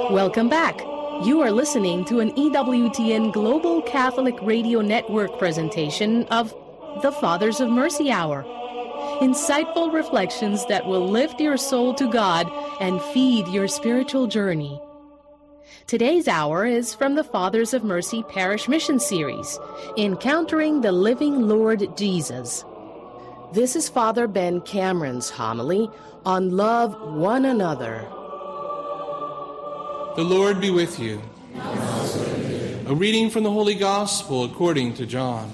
Welcome back. You are listening to an EWTN Global Catholic Radio Network presentation of the Fathers of Mercy Hour. Insightful reflections that will lift your soul to God and feed your spiritual journey. Today's hour is from the Fathers of Mercy Parish Mission Series, Encountering the Living Lord Jesus. This is Father Ben Cameron's homily on Love One Another. The Lord be with you. A reading from the Holy Gospel according to John.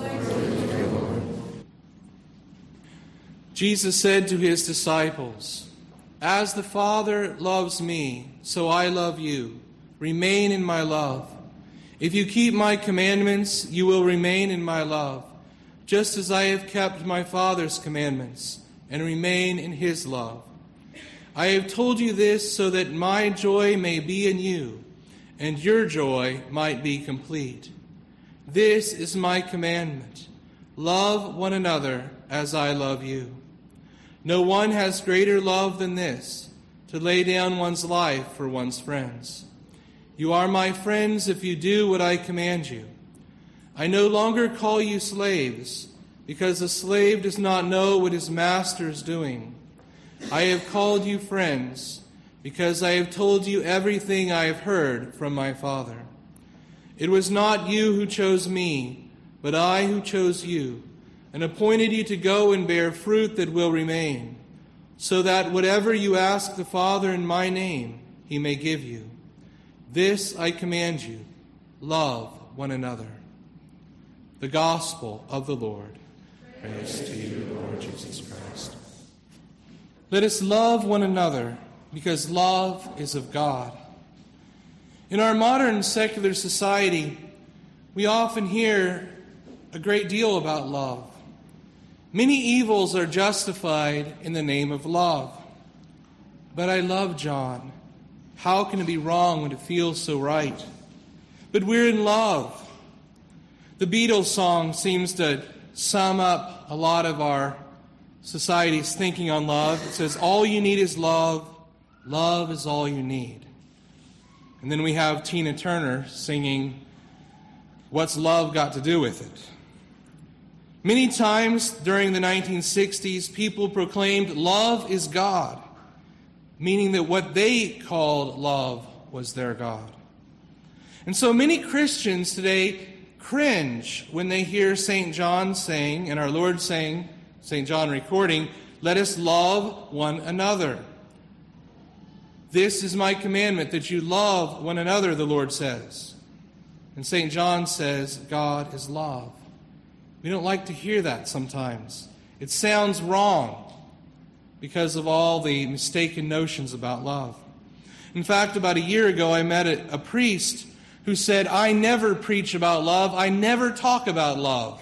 Jesus said to his disciples, "As the Father loves me, so I love you. Remain in my love. If you keep my commandments, you will remain in my love, just as I have kept my Father's commandments and remain in his love. I have told you this so that my joy may be in you, and your joy might be complete. This is my commandment: love one another as I love you. No one has greater love than this, to lay down one's life for one's friends. You are my friends if you do what I command you. I no longer call you slaves, because a slave does not know what his master is doing. I have called you friends, because I have told you everything I have heard from my Father. It was not you who chose me, but I who chose you, and appointed you to go and bear fruit that will remain, so that whatever you ask the Father in my name, he may give you. This I command you: love one another." The Gospel of the Lord. Praise to you, Lord Jesus Christ. Let us love one another, because love is of God. In our modern secular society, we often hear a great deal about love. Many evils are justified in the name of love. But I love John. How can it be wrong when it feels so right? But we're in love. The Beatles song seems to sum up a lot of our society's thinking on love. It says, all you need is love. Love is all you need. And then we have Tina Turner singing, "What's love got to do with it?" Many times during the 1960s, people proclaimed love is God, meaning that what they called love was their God. And so many Christians today cringe when they hear St. John saying, and our Lord saying, St. John recording, "Let us love one another. This is my commandment, that you love one another," the Lord says. And St. John says, God is love. We don't like to hear that sometimes. It sounds wrong because of all the mistaken notions about love. In fact, about a year ago, I met a priest who said, "I never preach about love. I never talk about love."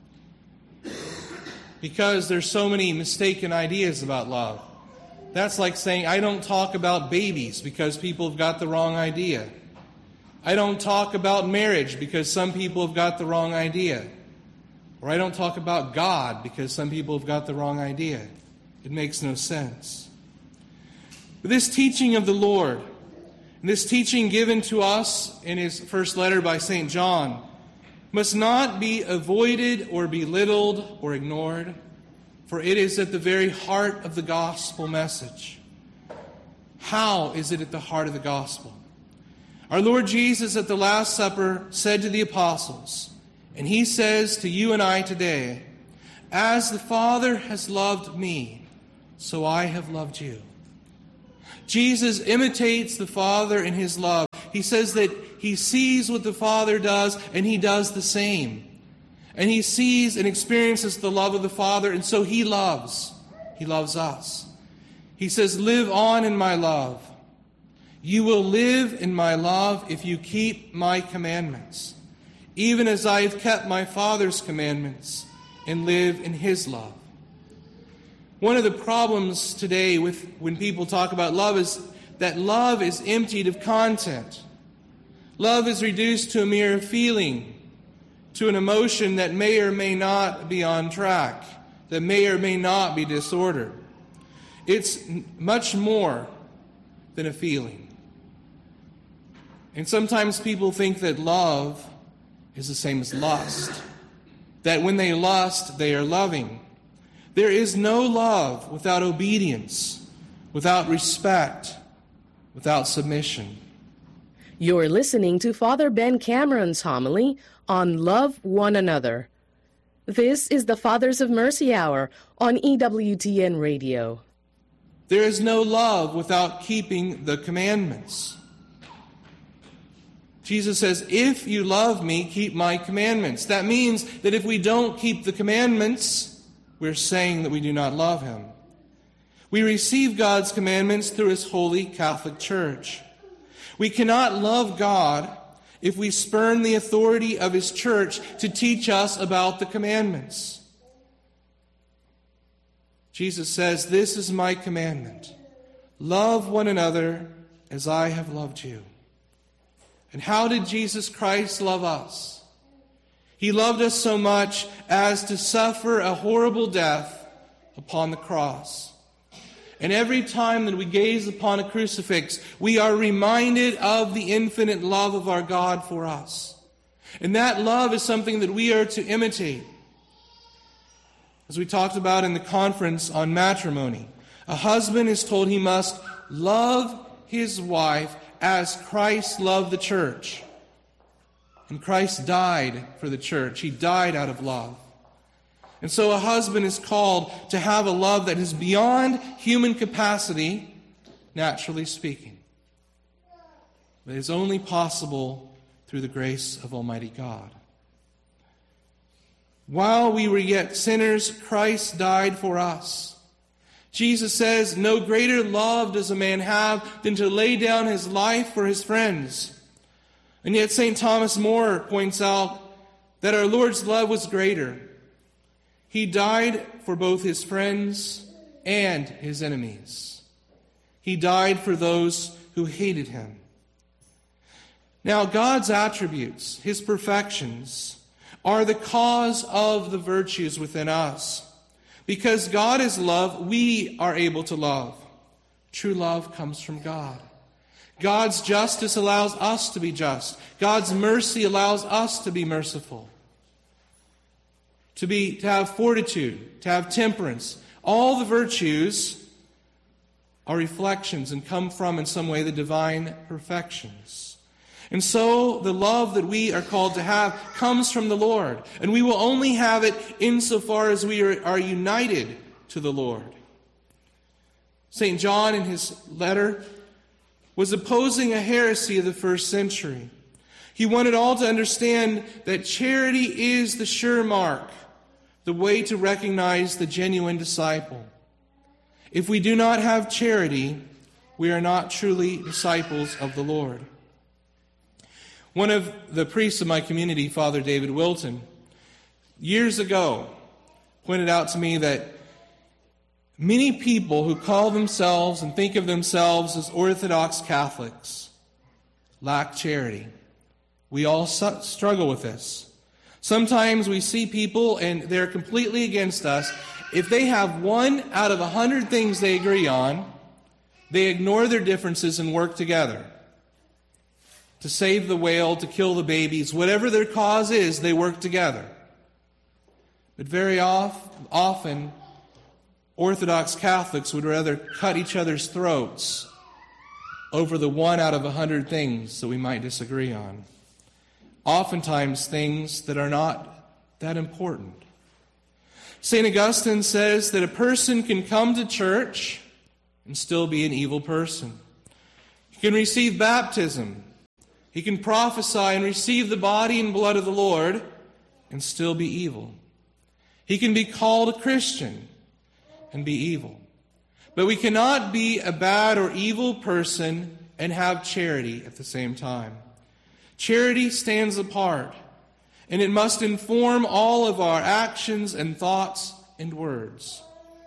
Because there's so many mistaken ideas about love. That's like saying, I don't talk about babies because people have got the wrong idea. I don't talk about marriage because some people have got the wrong idea. Or I don't talk about God because some people have got the wrong idea. It makes no sense. But this teaching of the Lord, and this teaching given to us in his first letter by St. John, must not be avoided or belittled or ignored, for it is at the very heart of the gospel message. How is it at the heart of the gospel? Our Lord Jesus at the Last Supper said to the apostles, and he says to you and I today, "As the Father has loved me, so I have loved you." Jesus imitates the Father in his love. He says that he sees what the Father does, and he does the same. And he sees and experiences the love of the Father, and so he loves. He loves us. He says, "Live on in my love. You will live in my love if you keep my commandments, even as I have kept my Father's commandments and live in his love." One of the problems today when people talk about love is that love is emptied of content. Love is reduced to a mere feeling, to an emotion that may or may not be on track, that may or may not be disordered. It's much more than a feeling. And sometimes people think that love is the same as lust, that when they lust, they are loving. There is no love without obedience, without respect, without submission. You're listening to Father Ben Cameron's homily on Love One Another. This is the Fathers of Mercy Hour on EWTN Radio. There is no love without keeping the commandments. Jesus says, if you love me, keep my commandments. That means that if we don't keep the commandments, we're saying that we do not love him. We receive God's commandments through his holy Catholic Church. We cannot love God if we spurn the authority of his church to teach us about the commandments. Jesus says, this is my commandment. Love one another as I have loved you. And how did Jesus Christ love us? He loved us so much as to suffer a horrible death upon the cross. And every time that we gaze upon a crucifix, we are reminded of the infinite love of our God for us. And that love is something that we are to imitate. As we talked about in the conference on matrimony, a husband is told he must love his wife as Christ loved the church. And Christ died for the church. He died out of love. And so a husband is called to have a love that is beyond human capacity, naturally speaking. But is only possible through the grace of Almighty God. While we were yet sinners, Christ died for us. Jesus says, no greater love does a man have than to lay down his life for his friends. And yet St. Thomas More points out that our Lord's love was greater. He died for both his friends and his enemies. He died for those who hated him. Now, God's attributes, his perfections, are the cause of the virtues within us. Because God is love, we are able to love. True love comes from God. God's justice allows us to be just. God's mercy allows us to be merciful. To have fortitude, to have temperance. All the virtues are reflections and come from, in some way, the divine perfections. And so the love that we are called to have comes from the Lord. And we will only have it insofar as we are united to the Lord. St. John, in his letter, was opposing a heresy of the first century. He wanted all to understand that charity is the sure mark, the way to recognize the genuine disciple. If we do not have charity, we are not truly disciples of the Lord. One of the priests of my community, Father David Wilton, years ago pointed out to me that many people who call themselves and think of themselves as Orthodox Catholics lack charity. We all struggle with this. Sometimes we see people and they're completely against us. If they have 1 out of 100 things they agree on, they ignore their differences and work together. To save the whale, to kill the babies, whatever their cause is, they work together. But very often, Orthodox Catholics would rather cut each other's throats over the 1 out of 100 things that we might disagree on. Oftentimes things that are not that important. St. Augustine says that a person can come to church and still be an evil person. He can receive baptism. He can prophesy and receive the body and blood of the Lord and still be evil. He can be called a Christian and be evil. But we cannot be a bad or evil person and have charity at the same time. Charity stands apart, and it must inform all of our actions and thoughts and words.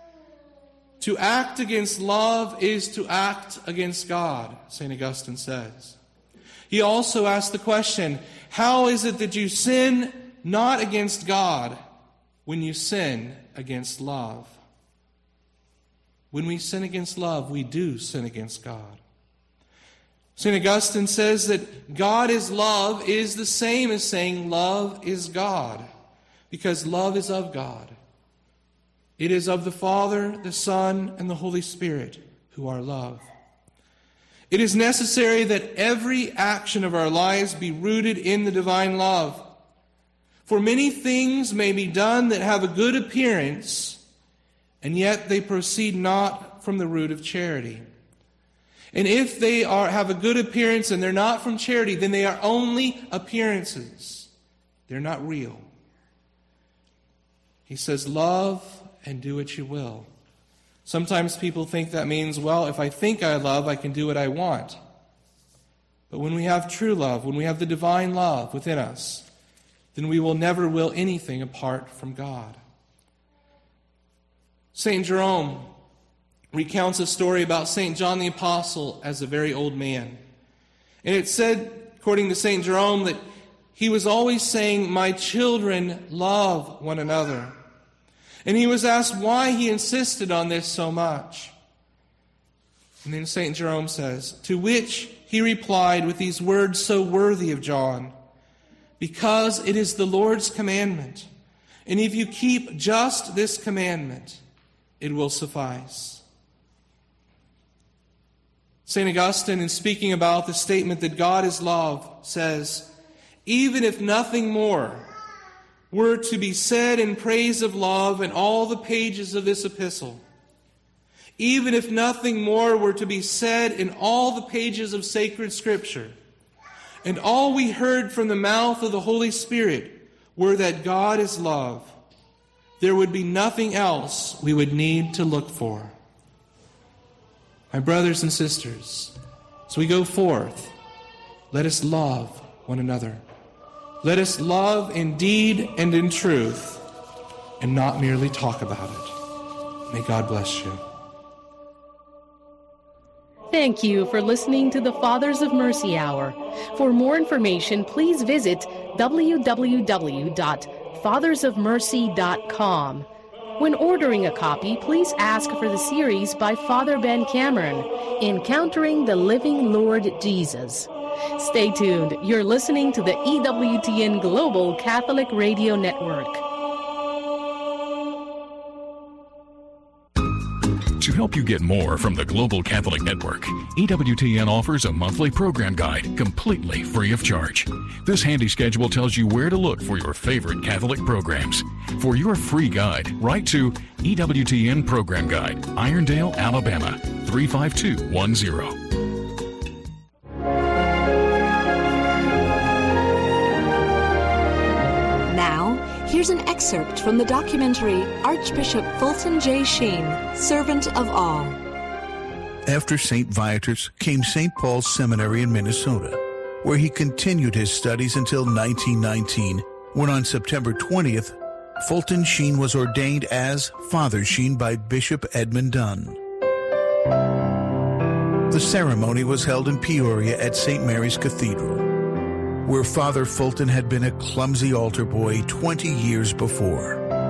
To act against love is to act against God, St. Augustine says. He also asked the question, how is it that you sin not against God when you sin against love? When we sin against love, we do sin against God. St. Augustine says that God is love is the same as saying love is God, because love is of God. It is of the Father, the Son, and the Holy Spirit who are love. It is necessary that every action of our lives be rooted in the divine love. For many things may be done that have a good appearance, and yet they proceed not from the root of charity. And if they have a good appearance and they're not from charity, then they are only appearances. They're not real. He says, love and do what you will. Sometimes people think that means, well, if I think I love, I can do what I want. But when we have true love, when we have the divine love within us, then we will never will anything apart from God. St. Jerome recounts a story about St. John the Apostle as a very old man. And it said, according to St. Jerome, that he was always saying, "My children, love one another." And he was asked why he insisted on this so much. And then St. Jerome says, to which he replied with these words so worthy of John, "Because it is the Lord's commandment, and if you keep just this commandment, it will suffice." St. Augustine, in speaking about the statement that God is love, says, even if nothing more were to be said in praise of love in all the pages of this epistle, even if nothing more were to be said in all the pages of sacred Scripture, and all we heard from the mouth of the Holy Spirit were that God is love, there would be nothing else we would need to look for. My brothers and sisters, as we go forth, let us love one another. Let us love in deed and in truth, and not merely talk about it. May God bless you. Thank you for listening to the Fathers of Mercy Hour. For more information, please visit www.fathersofmercy.com. When ordering a copy, please ask for the series by Father Ben Cameron, Encountering the Living Lord Jesus. Stay tuned. You're listening to the EWTN Global Catholic Radio Network. To help you get more from the Global Catholic Network, EWTN offers a monthly program guide completely free of charge. This handy schedule tells you where to look for your favorite Catholic programs. For your free guide, write to EWTN Program Guide, Irondale, Alabama, 35210. Here's an excerpt from the documentary Archbishop Fulton J. Sheen, Servant of All. After St. Viator's came St. Paul's Seminary in Minnesota, where he continued his studies until 1919, when on September 20th, Fulton Sheen was ordained as Father Sheen by Bishop Edmund Dunn. The ceremony was held in Peoria at St. Mary's Cathedral, where Father Fulton had been a clumsy altar boy 20 years before.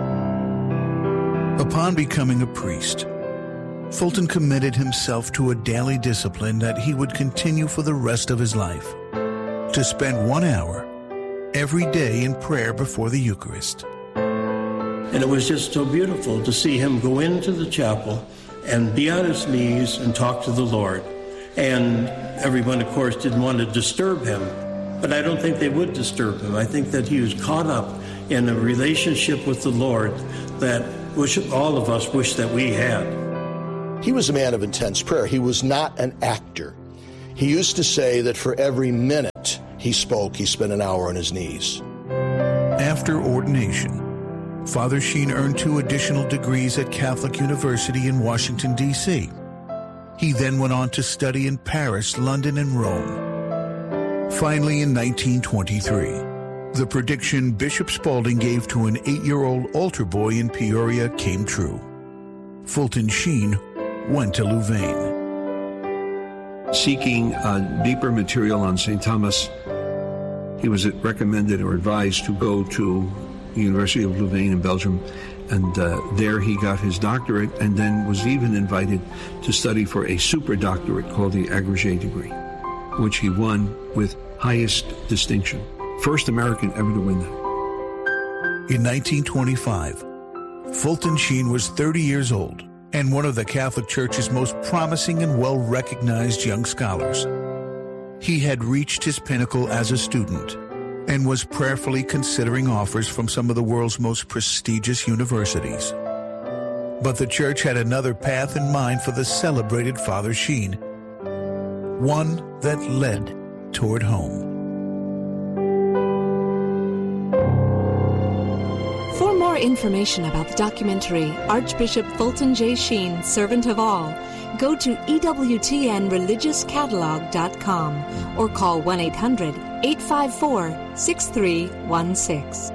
Upon becoming a priest, Fulton committed himself to a daily discipline that he would continue for the rest of his life, to spend 1 hour every day in prayer before the Eucharist. And it was just so beautiful to see him go into the chapel and be on his knees and talk to the Lord. And everyone, of course, didn't want to disturb him. But I don't think they would disturb him. I think that he was caught up in a relationship with the Lord that all of us wish that we had. He was a man of intense prayer. He was not an actor. He used to say that for every minute he spoke, he spent an hour on his knees. After ordination, Father Sheen earned 2 additional degrees at Catholic University in Washington, D.C. He then went on to study in Paris, London, and Rome. Finally, in 1923, the prediction Bishop Spalding gave to an 8-year-old altar boy in Peoria came true. Fulton Sheen went to Louvain. Seeking deeper material on St. Thomas, he was recommended or advised to go to the University of Louvain in Belgium, and there he got his doctorate and then was even invited to study for a super doctorate called the agrégé degree. which he won with highest distinction. First American ever to win that. In 1925, Fulton Sheen was 30 years old and one of the Catholic Church's most promising and well-recognized young scholars. He had reached his pinnacle as a student and was prayerfully considering offers from some of the world's most prestigious universities. But the Church had another path in mind for the celebrated Father Sheen, one that led toward home. For more information about the documentary Archbishop Fulton J. Sheen, Servant of All, go to EWTNReligiousCatalog.com or call 1-800-854-6316.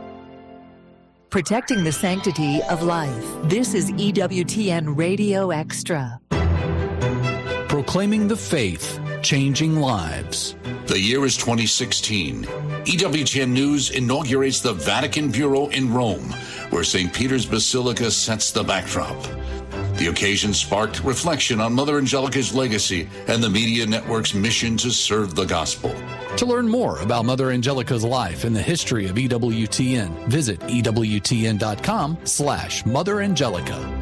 Protecting the sanctity of life. This is EWTN Radio Extra. Proclaiming the faith, changing lives. The year is 2016. EWTN News inaugurates the Vatican Bureau in Rome, where St. Peter's Basilica sets the backdrop. The occasion sparked reflection on Mother Angelica's legacy and the media network's mission to serve the gospel. To learn more about Mother Angelica's life and the history of EWTN, visit EWTN.com/Mother Angelica.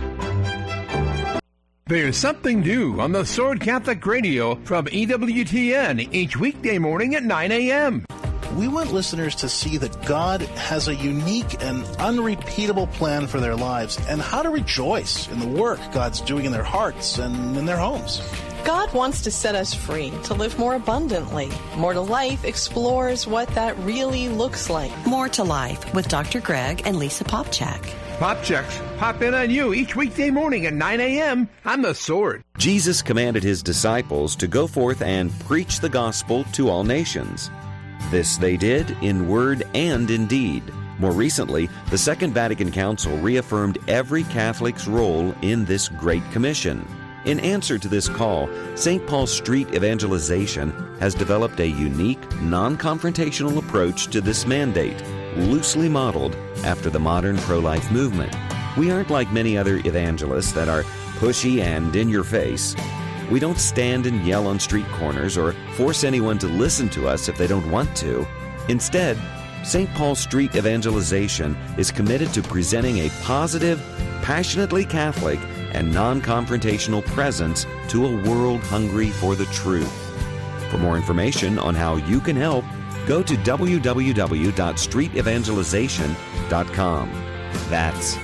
There's something new on the Sword Catholic Radio from EWTN each weekday morning at 9 a.m. We want listeners to see that God has a unique and unrepeatable plan for their lives and how to rejoice in the work God's doing in their hearts and in their homes. God wants to set us free to live more abundantly. More to Life explores what that really looks like. More to Life with Dr. Greg and Lisa Popchak. Popchaks pop in on you each weekday morning at 9 a.m. on The Sword. Jesus commanded his disciples to go forth and preach the gospel to all nations. This they did in word and in deed. More recently, the Second Vatican Council reaffirmed every Catholic's role in this Great Commission. In answer to this call, St. Paul Street Evangelization has developed a unique, non-confrontational approach to this mandate, loosely modeled after the modern pro-life movement. We aren't like many other evangelists that are pushy and in your face. We don't stand and yell on street corners or force anyone to listen to us if they don't want to. Instead, St. Paul Street Evangelization is committed to presenting a positive, passionately Catholic, and non-confrontational presence to a world hungry for the truth. For more information on how you can help, go to www.streetevangelization.com. That's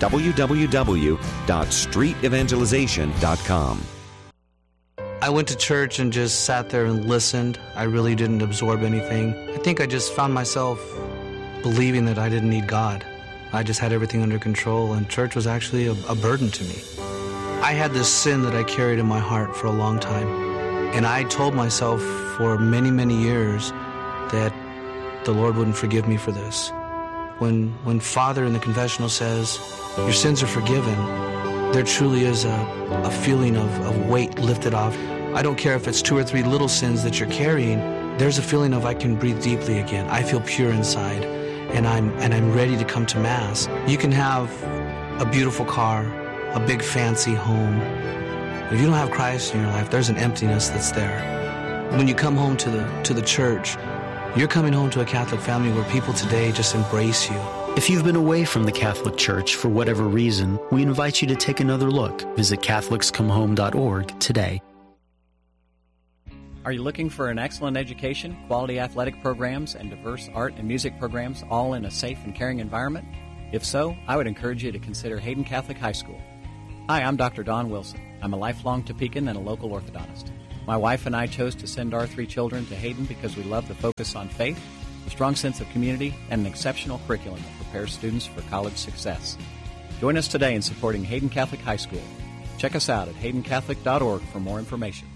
www.streetevangelization.com. I went to church and just sat there and listened. I really didn't absorb anything. I think I just found myself believing that I didn't need God. I just had everything under control, and church was actually a burden to me. I had this sin that I carried in my heart for a long time, and I told myself for many, many years that the Lord wouldn't forgive me for this. When Father in the confessional says, your sins are forgiven, there truly is a feeling of weight lifted off. I don't care if it's 2 or 3 little sins that you're carrying, there's a feeling of I can breathe deeply again. I feel pure inside, and I'm ready to come to Mass. You can have a beautiful car, a big fancy home. If you don't have Christ in your life, there's an emptiness that's there. When you come home to the church, you're coming home to a Catholic family where people today just embrace you. If you've been away from the Catholic Church for whatever reason, we invite you to take another look. Visit CatholicsComeHome.org today. Are you looking for an excellent education, quality athletic programs, and diverse art and music programs all in a safe and caring environment? If so, I would encourage you to consider Hayden Catholic High School. Hi, I'm Dr. Don Wilson. I'm a lifelong Topeka and a local orthodontist. My wife and I chose to send our 3 children to Hayden because we love the focus on faith, a strong sense of community, and an exceptional curriculum that prepares students for college success. Join us today in supporting Hayden Catholic High School. Check us out at haydencatholic.org for more information.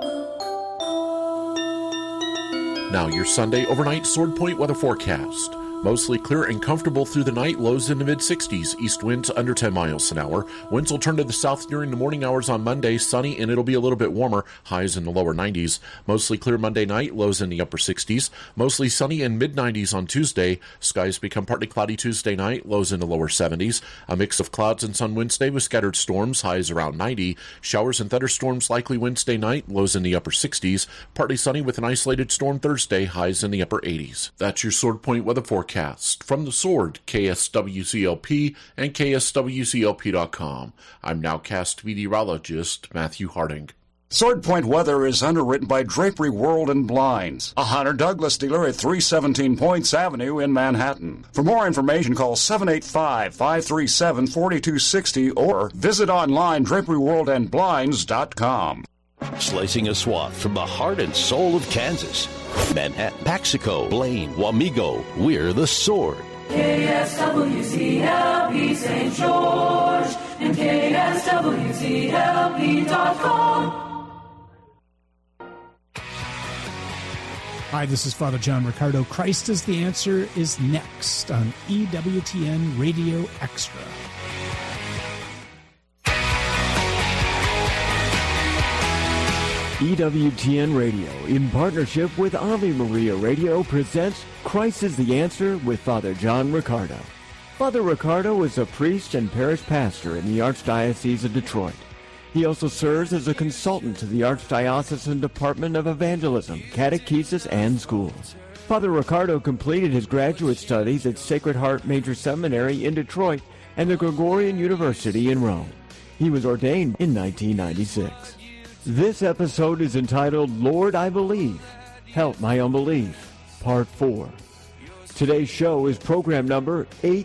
Now your Sunday overnight Sword Point weather forecast. Mostly clear and comfortable through the night, lows in the mid-60s. East winds under 10 miles an hour. Winds will turn to the south during the morning hours on Monday. Sunny, and it'll be a little bit warmer. Highs in the lower 90s. Mostly clear Monday night, lows in the upper 60s. Mostly sunny and mid-90s on Tuesday. Skies become partly cloudy Tuesday night, lows in the lower 70s. A mix of clouds and sun Wednesday with scattered storms, highs around 90. Showers and thunderstorms likely Wednesday night, lows in the upper 60s. Partly sunny with an isolated storm Thursday, highs in the upper 80s. That's your Sword Point weather forecast. From the Sword, KSWCLP and KSWCLP.com. I'm nowcast meteorologist Matthew Harding. Sword Point weather is underwritten by Drapery World and Blinds, a Hunter Douglas dealer at 317 Points Avenue in Manhattan. For more information, call 785-537-4260 or visit online draperyworldandblinds.com. Slicing a swath from the heart and soul of Kansas. Manhattan, Paxico, Blaine, Wamego, we're the Sword. KSWCLP St. George and KSWCLP.com. Hi, this is Father John Riccardo. Christ is the Answer is next on EWTN Radio Extra. EWTN Radio, in partnership with Ave Maria Radio, presents Christ is the Answer with Father John Riccardo. Father Riccardo is a priest and parish pastor in the Archdiocese of Detroit. He also serves as a consultant to the Archdiocesan Department of Evangelism, Catechesis, and Schools. Father Riccardo completed his graduate studies at Sacred Heart Major Seminary in Detroit and the Gregorian University in Rome. He was ordained in 1996. This episode is entitled, Lord, I Believe, Help My Unbelief, Part 4. Today's show is program number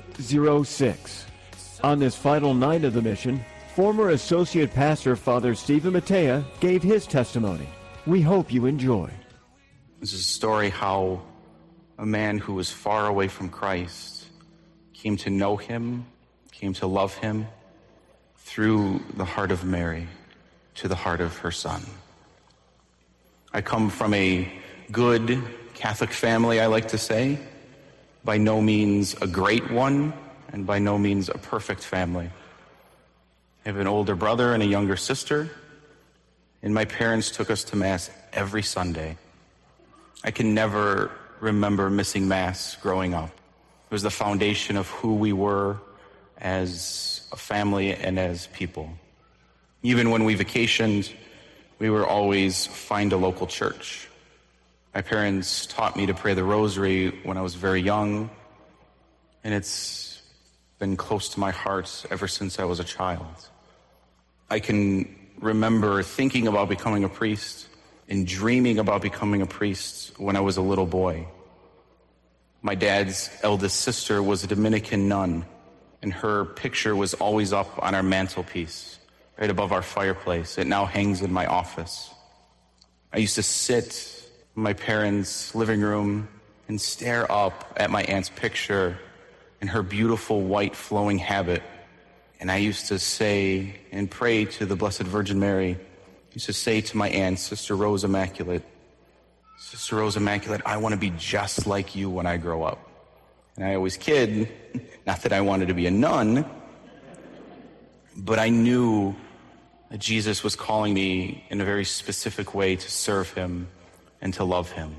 806. On this final night of the mission, former Associate Pastor Father Stephen Matea gave his testimony. We hope you enjoy. This is a story how a man who was far away from Christ came to know him, came to love him through the heart of Mary to the heart of her son. I come from a good Catholic family, I like to say. By no means a great one, and by no means a perfect family. I have an older brother and a younger sister, and my parents took us to Mass every Sunday. I can never remember missing Mass growing up. It was the foundation of who we were as a family and as people. Even when we vacationed, we would always find a local church. My parents taught me to pray the rosary when I was very young, and it's been close to my heart ever since I was a child. I can remember thinking about becoming a priest and dreaming about becoming a priest when I was a little boy. My dad's eldest sister was a Dominican nun, and her picture was always up on our mantelpiece, right above our fireplace. It now hangs in my office. I used to sit in my parents' living room and stare up at my aunt's picture in her beautiful white flowing habit. And I used to say and pray to the Blessed Virgin Mary. I used to say to my aunt, Sister Rose Immaculate, Sister Rose Immaculate, I want to be just like you when I grow up. And I always kid, not that I wanted to be a nun, but I knew that Jesus was calling me in a very specific way to serve him and to love him.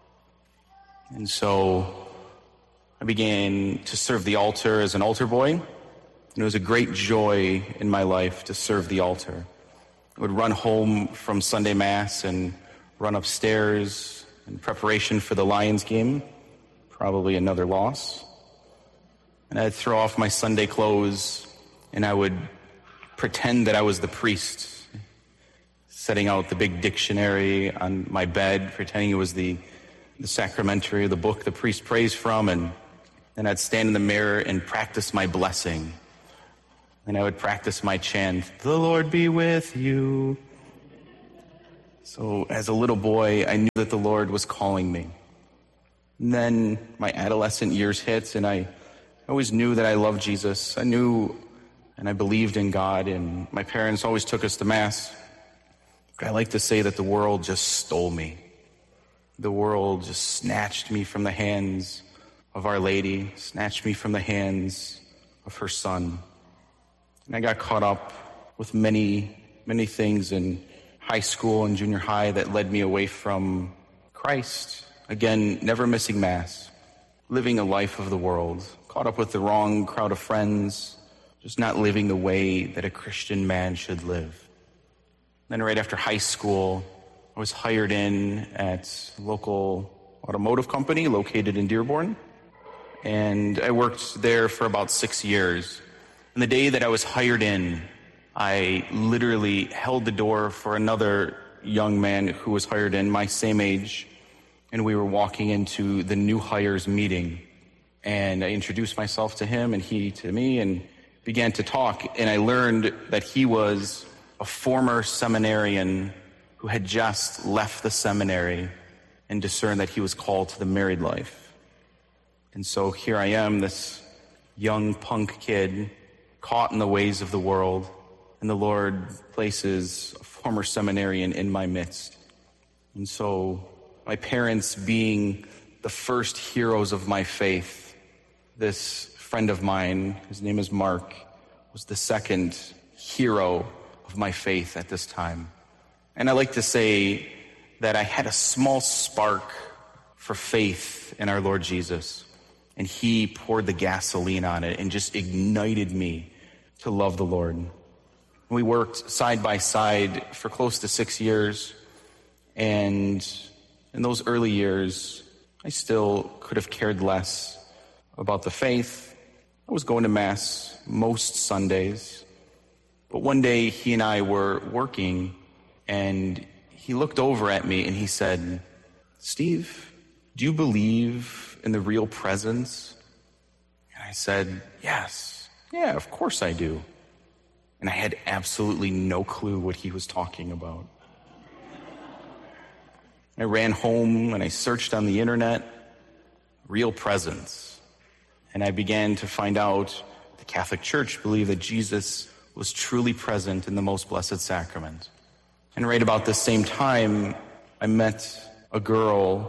And so I began to serve the altar as an altar boy, and it was a great joy in my life to serve the altar. I would run home from Sunday Mass and run upstairs in preparation for the Lions game, probably another loss. And I'd throw off my Sunday clothes, and I would pretend that I was the priest, setting out the big dictionary on my bed, pretending it was the sacramentary, the book the priest prays from, and then I'd stand in the mirror and practice my blessing. And I would practice my chant, the Lord be with you. So as a little boy, I knew that the Lord was calling me. And then my adolescent years hit, and I always knew that I loved Jesus. I knew and I believed in God, and my parents always took us to Mass. I like to say that the world just stole me. The world just snatched me from the hands of Our Lady snatched me from the hands of her Son. And I got caught up with many, many things in high school and junior high that led me away from Christ. Again, never missing Mass, living a life of the world, caught up with the wrong crowd of friends, just not living the way that a Christian man should live. Then right after high school, I was hired in at a local automotive company located in Dearborn, and I worked there for about 6 years. And the day that I was hired in, I literally held the door for another young man who was hired in, my same age, and we were walking into the new hires meeting. And I introduced myself to him and he to me and began to talk. And I learned that he was a former seminarian who had just left the seminary and discerned that he was called to the married life. And so here I am, this young punk kid, caught in the ways of the world, and the Lord places a former seminarian in my midst. And so my parents being the first heroes of my faith, this friend of mine, his name is Mark, was the second hero of my faith at this time. And I like to say that I had a small spark for faith in our Lord Jesus, and he poured the gasoline on it and just ignited me to love the Lord. We worked side by side for close to 6 years, and in those early years, I still could have cared less about the faith. I was going to Mass most Sundays, but one day he and I were working, and he looked over at me and he said, "Steve, do you believe in the real presence?" And I said, "Yes. Yeah, of course I do." And I had absolutely no clue what he was talking about. I ran home and I searched on the internet, real presence. And I began to find out the Catholic Church believed that Jesus was truly present in the most blessed sacrament. And right about the same time, I met a girl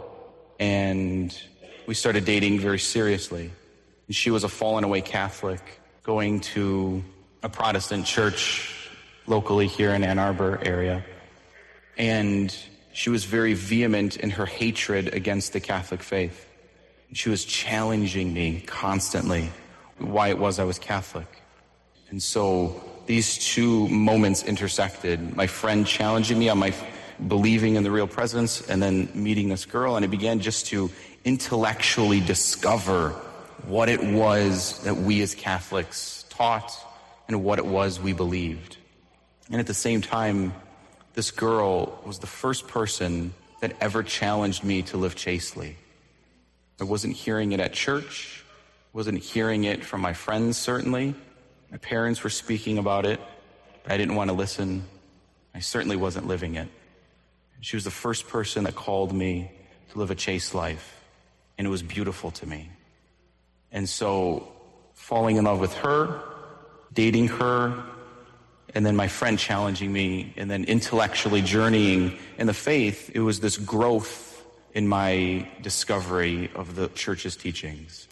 and we started dating very seriously. And she was a fallen away Catholic going to a Protestant church locally here in Ann Arbor area. And she was very vehement in her hatred against the Catholic faith. She was challenging me constantly why it was I was Catholic. And so these two moments intersected. My friend challenging me on my believing in the real presence, and then meeting this girl, and I began just to intellectually discover what it was that we as Catholics taught and what it was we believed. And at the same time, this girl was the first person that ever challenged me to live chastely. I wasn't hearing it at church, wasn't hearing it from my friends, certainly. My parents were speaking about it, but I didn't want to listen. I certainly wasn't living it. She was the first person that called me to live a chaste life, and it was beautiful to me. And so, falling in love with her, dating her, and then my friend challenging me, and then intellectually journeying in the faith, it was this growth in my discovery of the church's teachings.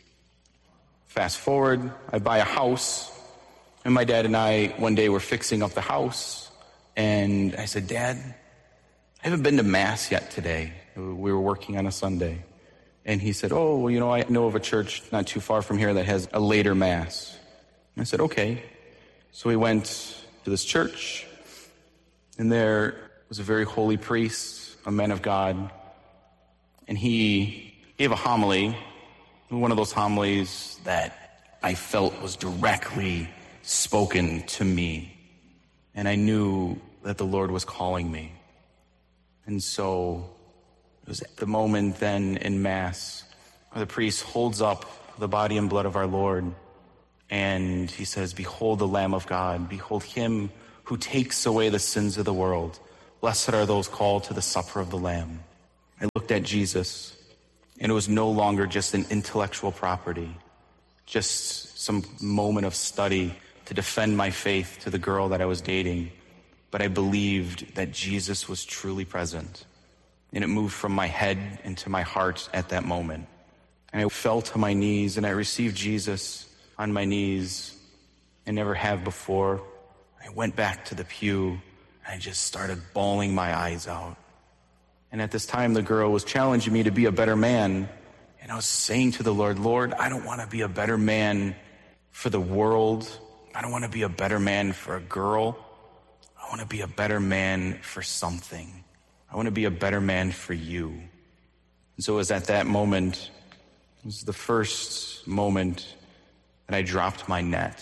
Fast forward, I buy a house, and my dad and I one day were fixing up the house, and I said, "Dad, I haven't been to Mass yet today." We were working on a Sunday. And he said, "Oh, well, you know, I know of a church not too far from here that has a later Mass." And I said, "Okay." So we went to this church, and there was a very holy priest, a man of God, and he gave a homily, one of those homilies that I felt was directly spoken to me. And I knew that the Lord was calling me. And so it was at the moment then in Mass where the priest holds up the body and blood of our Lord, and he says, "Behold the Lamb of God, behold him who takes away the sins of the world. Blessed are those called to the supper of the Lamb." I looked at Jesus, and it was no longer just an intellectual property, just some moment of study to defend my faith to the girl that I was dating. But I believed that Jesus was truly present, and it moved from my head into my heart at that moment. And I fell to my knees and I received Jesus on my knees. I never have before. I went back to the pew and I just started bawling my eyes out. And at this time, the girl was challenging me to be a better man. And I was saying to the Lord, Lord, I don't want to be a better man for the world. I don't want to be a better man for a girl. I want to be a better man for something. I want to be a better man for you. And so it was at that moment, it was the first moment that I dropped my net.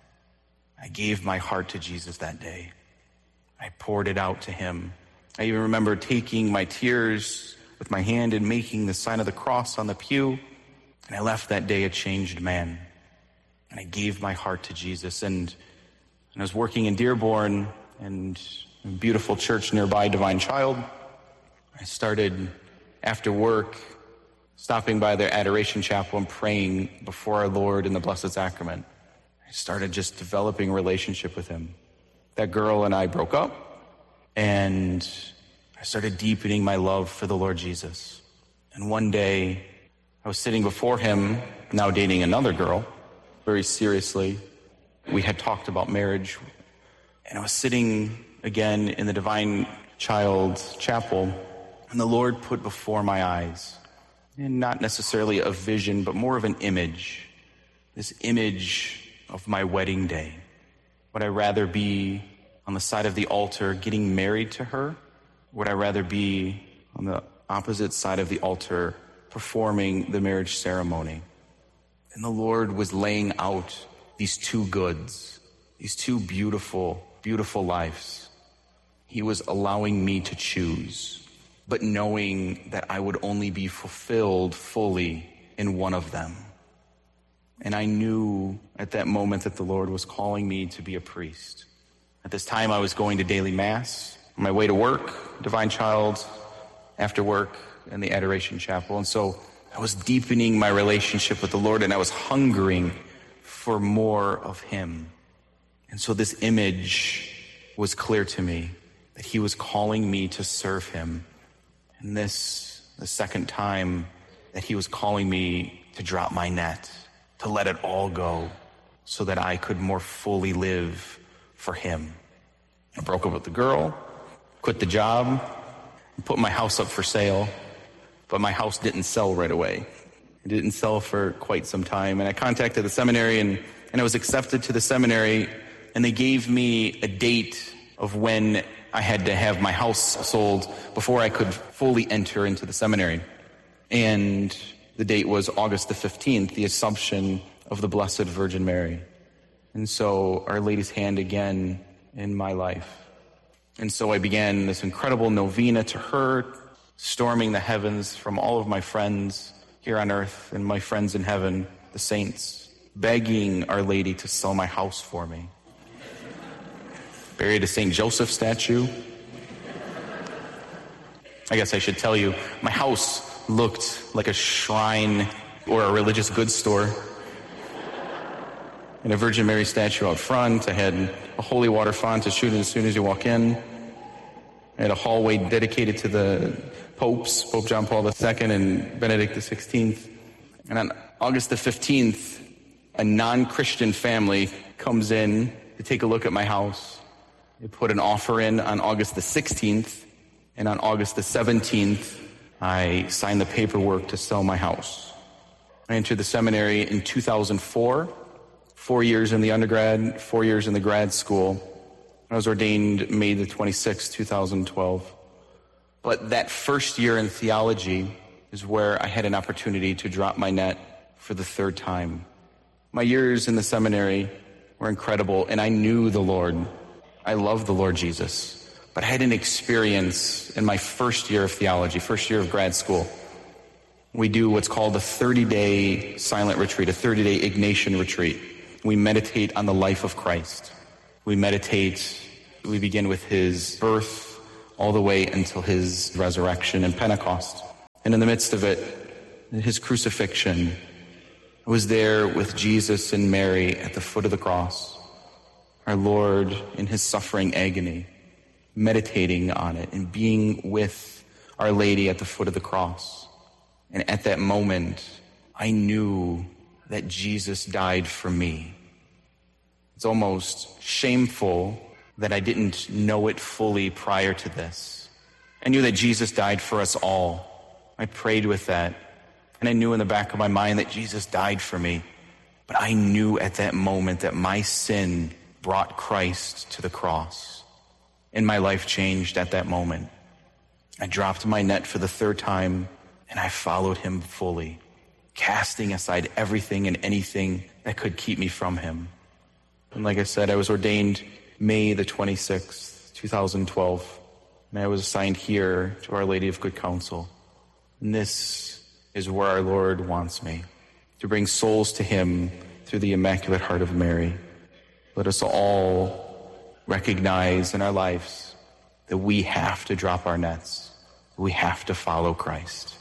I gave my heart to Jesus that day. I poured it out to him. I even remember taking my tears with my hand and making the sign of the cross on the pew. And I left that day a changed man. And I gave my heart to Jesus. And I was working in Dearborn and a beautiful church nearby, Divine Child. I started, after work, stopping by their adoration chapel and praying before our Lord in the Blessed Sacrament. I started just developing a relationship with him. That girl and I broke up, and I started deepening my love for the Lord Jesus. And one day, I was sitting before him, now dating another girl, very seriously. We had talked about marriage, and I was sitting again in the Divine Child chapel, and the Lord put before my eyes, and not necessarily a vision, but more of an image, this image of my wedding day. Would I rather be on the side of the altar getting married to her? Would I rather be on the opposite side of the altar performing the marriage ceremony? And the Lord was laying out these two goods, these two beautiful, beautiful lives. He was allowing me to choose, but knowing that I would only be fulfilled fully in one of them. And I knew at that moment that the Lord was calling me to be a priest. At this time, I was going to daily mass, on my way to work, Divine Child, after work, in the Adoration Chapel. And so I was deepening my relationship with the Lord, and I was hungering for more of him. And so this image was clear to me, that he was calling me to serve him. And this, the second time, that he was calling me to drop my net, to let it all go, so that I could more fully live for him. I broke up with the girl, quit the job, and put my house up for sale, but my house didn't sell right away. It didn't sell for quite some time, and I contacted the seminary, and I was accepted to the seminary, and they gave me a date of when I had to have my house sold before I could fully enter into the seminary. And the date was August the 15th, the Assumption of the Blessed Virgin Mary. And so Our Lady's hand again in my life. And so I began this incredible novena to her, storming the heavens from all of my friends here on earth and my friends in heaven, the saints, begging Our Lady to sell my house for me. Buried a St. Joseph statue. I guess I should tell you, my house looked like a shrine or a religious goods store. And a Virgin Mary statue out front. I had a holy water font to shoot as soon as you walk in. I had a hallway dedicated to the popes, Pope John Paul II and Benedict XVI. And on August the 15th, a non-Christian family comes in to take a look at my house. They put an offer in on August the 16th, and on August the 17th, I signed the paperwork to sell my house. I entered the seminary in 2004, 4 years in the undergrad, 4 years in the grad school. I was ordained May the 26th, 2012. But that first year in theology is where I had an opportunity to drop my net for the third time. My years in the seminary were incredible, and I knew the Lord. I loved the Lord Jesus. But I had an experience in my first year of theology, first year of grad school. We do what's called a 30-day silent retreat, a 30-day Ignatian retreat. We meditate on the life of Christ. We begin with his birth all the way until his resurrection and Pentecost. And in the midst of it, his crucifixion, I was there with Jesus and Mary at the foot of the cross, our Lord in his suffering agony, meditating on it and being with Our Lady at the foot of the cross. And at that moment, I knew that Jesus died for me. It's almost shameful that I didn't know it fully prior to this. I knew that Jesus died for us all. I prayed with that. And I knew in the back of my mind that Jesus died for me. But I knew at that moment that my sin brought Christ to the cross. And my life changed at that moment. I dropped my net for the third time, and I followed him fully, casting aside everything and anything that could keep me from him. And like I said, I was ordained May the 26th, 2012. And I was assigned here to Our Lady of Good Counsel. And this is where our Lord wants me, to bring souls to him through the Immaculate Heart of Mary. Let us all recognize in our lives that we have to drop our nets. We have to follow Christ.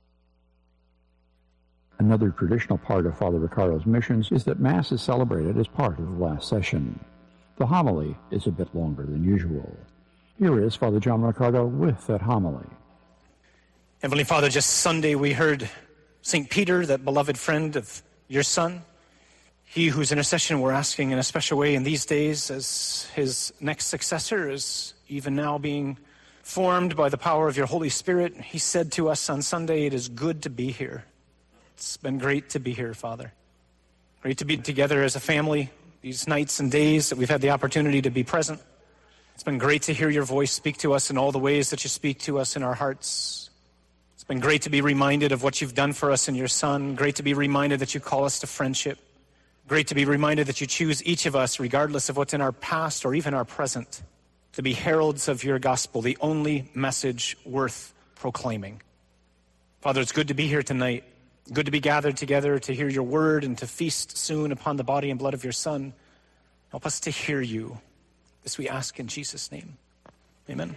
Another traditional part of Father Ricardo's missions is that Mass is celebrated as part of the last session. The homily is a bit longer than usual. Here is Father John Ricardo with that homily. Heavenly Father, just Sunday we heard St. Peter, that beloved friend of your Son, he whose intercession we're asking in a special way in these days as his next successor is even now being formed by the power of your Holy Spirit. He said to us on Sunday, it is good to be here. It's been great to be here, Father. Great to be together as a family these nights and days that we've had the opportunity to be present. It's been great to hear your voice speak to us in all the ways that you speak to us in our hearts. It's been great to be reminded of what you've done for us in your Son. Great to be reminded that you call us to friendship. Great to be reminded that you choose each of us, regardless of what's in our past or even our present, to be heralds of your gospel, the only message worth proclaiming. Father, it's good to be here tonight. Good to be gathered together to hear your word and to feast soon upon the body and blood of your Son. Help us to hear you. This we ask in Jesus' name. Amen.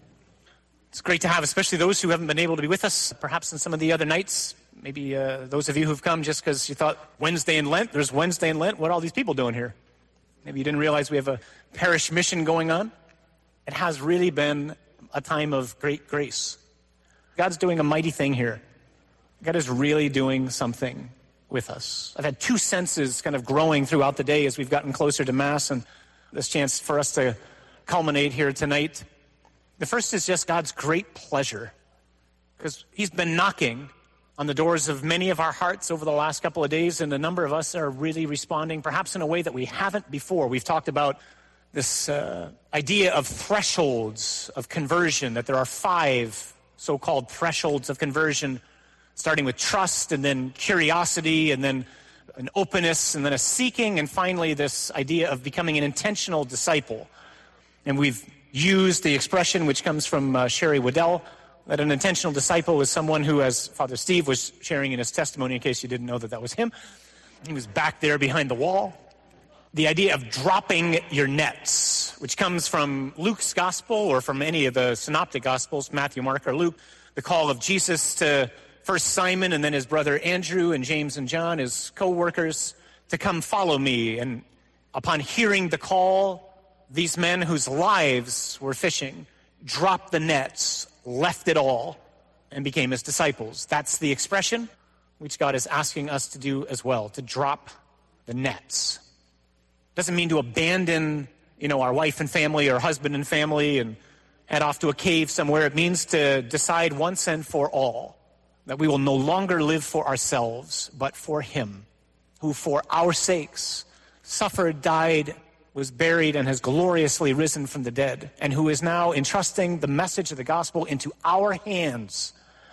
It's great to have, especially those who haven't been able to be with us, perhaps in some of the other nights. Maybe those of you who've come just because you thought Wednesday in Lent, there's Wednesday in Lent. What are all these people doing here? Maybe you didn't realize we have a parish mission going on. It has really been a time of great grace. God's doing a mighty thing here. God is really doing something with us. I've had two senses kind of growing throughout the day as we've gotten closer to Mass and this chance for us to culminate here tonight. The first is just God's great pleasure, because he's been knocking on the doors of many of our hearts over the last couple of days, and a number of us are really responding, perhaps in a way that we haven't before. We've talked about this idea of thresholds of conversion, that there are 5 so-called thresholds of conversion, starting with trust and then curiosity and then an openness and then a seeking, and finally this idea of becoming an intentional disciple. And we've used the expression which comes from Sherry Waddell, that an intentional disciple is someone who, as Father Steve was sharing in his testimony, in case you didn't know that was him, he was back there behind the wall. The idea of dropping your nets, which comes from Luke's gospel or from any of the synoptic gospels, Matthew, Mark, or Luke, the call of Jesus to first Simon and then his brother Andrew and James and John, his co-workers, to come follow me. And upon hearing the call, these men whose lives were fishing dropped the nets, left it all, and became his disciples. That's the expression which God is asking us to do as well, to drop the nets. Doesn't mean to abandon, our wife and family or husband and family and head off to a cave somewhere. It means to decide once and for all that we will no longer live for ourselves, but for him, who for our sakes suffered, died, was buried, and has gloriously risen from the dead, and who is now entrusting the message of the gospel into our hands.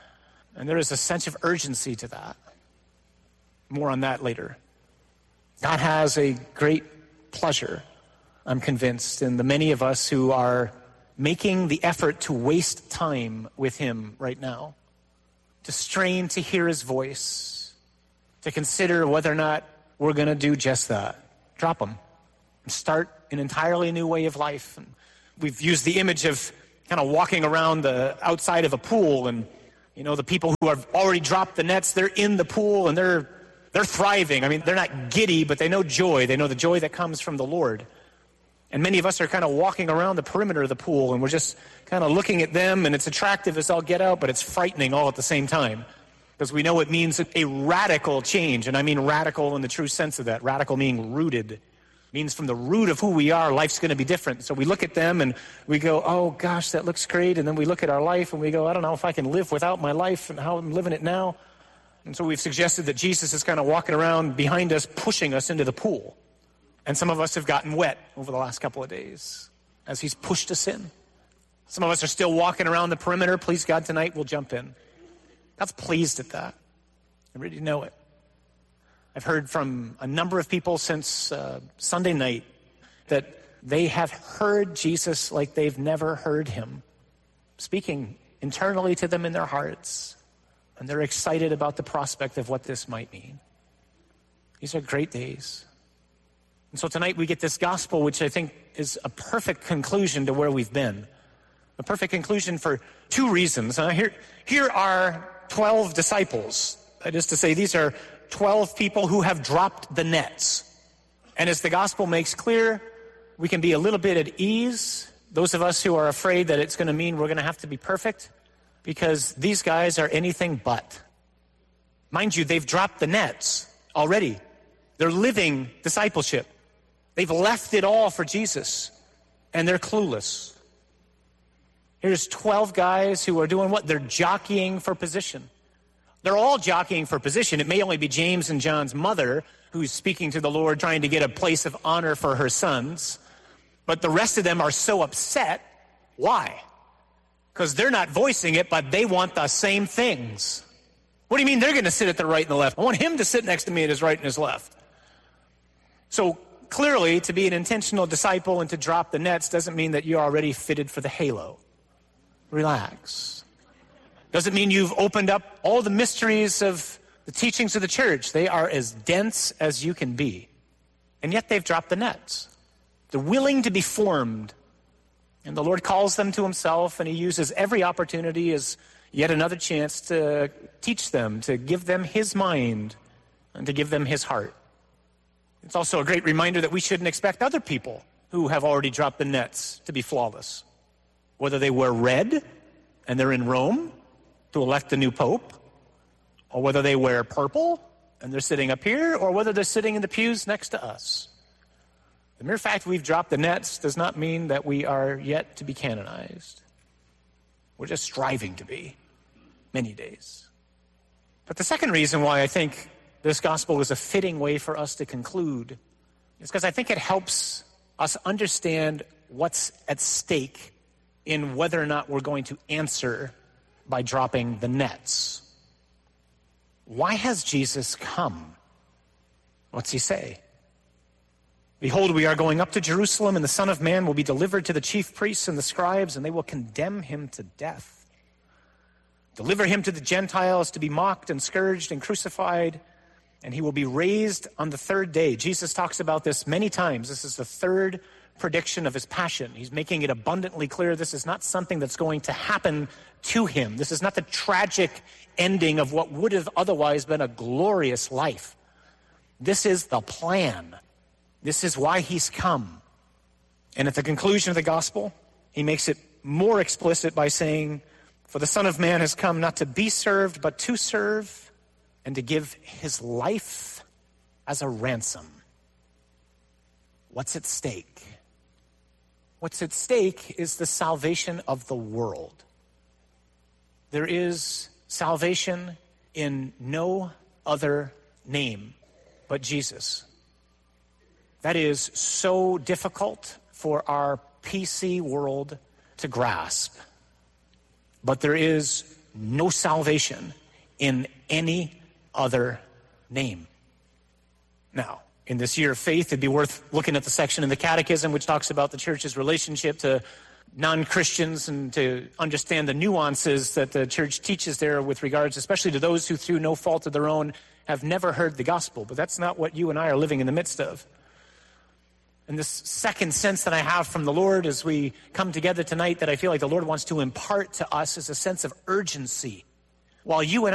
And there is a sense of urgency to that. More on that later. God has a great pleasure, I'm convinced, in the many of us who are making the effort to waste time with him right now, to strain to hear his voice, to consider whether or not we're going to do just that. Drop him. Start an entirely new way of life. And we've used the image of kind of walking around the outside of a pool, and the people who have already dropped the nets, they're in the pool and they're thriving. I mean, they're not giddy, but they know joy. They know the joy that comes from the Lord. And many of us are kind of walking around the perimeter of the pool, and we're just kind of looking at them, and it's attractive as all get out, but it's frightening all at the same time. because we know it means a radical change, and I mean radical in the true sense of that. Radical meaning rooted. It means from the root of who we are, life's going to be different. So we look at them and we go, oh gosh, that looks great. And then we look at our life and we go, I don't know if I can live without my life and how I'm living it now. And so we've suggested that Jesus is kind of walking around behind us, pushing us into the pool. And some of us have gotten wet over the last couple of days as he's pushed us in. Some of us are still walking around the perimeter. Please God, tonight we'll jump in. God's pleased at that. I really know it. I've heard from a number of people since Sunday night that they have heard Jesus like they've never heard him, speaking internally to them in their hearts, and they're excited about the prospect of what this might mean. These are great days. And so tonight we get this gospel, which I think is a perfect conclusion to where we've been. A perfect conclusion for two reasons. Here are 12 disciples. That is to say, these are 12 people who have dropped the nets. And as the gospel makes clear, we can be a little bit at ease. Those of us who are afraid that it's going to mean we're going to have to be perfect, because these guys are anything but. Mind you, they've dropped the nets already. They're living discipleship. They've left it all for Jesus, and they're clueless. Here's 12 guys who are doing what? They're jockeying for position. They're all jockeying for position. It may only be James and John's mother who's speaking to the Lord, trying to get a place of honor for her sons. But the rest of them are so upset. Why? Because they're not voicing it, but they want the same things. What do you mean they're going to sit at the right and the left? I want him to sit next to me at his right and his left. So clearly, to be an intentional disciple and to drop the nets doesn't mean that you're already fitted for the halo. Relax. Doesn't mean you've opened up all the mysteries of the teachings of the church. They are as dense as you can be. And yet they've dropped the nets. They're willing to be formed. And the Lord calls them to himself, and he uses every opportunity as yet another chance to teach them, to give them his mind, and to give them his heart. It's also a great reminder that we shouldn't expect other people who have already dropped the nets to be flawless. Whether they wear red and they're in Rome to elect a new pope, or whether they wear purple and they're sitting up here, or whether they're sitting in the pews next to us. The mere fact we've dropped the nets does not mean that we are yet to be canonized. We're just striving to be many days. But the second reason why I think this gospel is a fitting way for us to conclude is because I think it helps us understand what's at stake in whether or not we're going to answer by dropping the nets. Why has Jesus come? What's he say? Behold, we are going up to Jerusalem, and the Son of Man will be delivered to the chief priests and the scribes, and they will condemn him to death. Deliver him to the Gentiles to be mocked and scourged and crucified, and he will be raised on the third day. Jesus talks about this many times. This is the third prediction of his passion. He's making it abundantly clear this is not something that's going to happen to him. This is not the tragic ending of what would have otherwise been a glorious life. This is the plan. This is why he's come. And at the conclusion of the gospel, he makes it more explicit by saying, for the Son of Man has come not to be served, but to serve, and to give his life as a ransom. What's at stake? What's at stake is the salvation of the world. There is salvation in no other name but Jesus. That is so difficult for our PC world to grasp. But there is no salvation in any other name. Now, in this year of faith, it'd be worth looking at the section in the Catechism which talks about the church's relationship to non-Christians and to understand the nuances that the church teaches there with regards, especially to those who through no fault of their own have never heard the gospel. But that's not what you and I are living in the midst of. And this second sense that I have from the Lord as we come together tonight that I feel like the Lord wants to impart to us is a sense of urgency. While you and